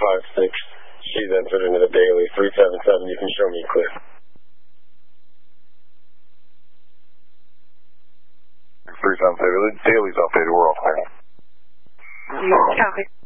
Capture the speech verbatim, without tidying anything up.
five six. She then put into the daily three seven seven. You can show me clear. three seven seven. The daily's updated. We're all clear. Copy.